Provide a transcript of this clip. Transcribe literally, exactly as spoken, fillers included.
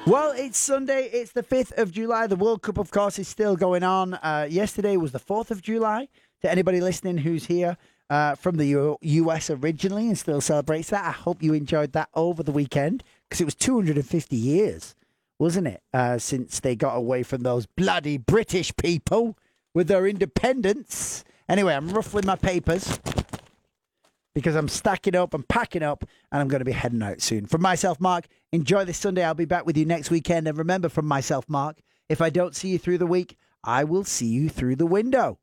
Well, it's Sunday. It's the fifth of July. The World Cup, of course, is still going on. Uh, yesterday was the fourth of July. To anybody listening who's here uh, from the U- US originally and still celebrates that, I hope you enjoyed that over the weekend because it was two hundred fifty years, wasn't it, uh, since they got away from those bloody British people with their independence. Anyway, I'm rough with my papers because I'm stacking up and packing up and I'm going to be heading out soon. From myself, Mark, enjoy this Sunday. I'll be back with you next weekend. And remember, from myself, Mark, if I don't see you through the week, I will see you through the window.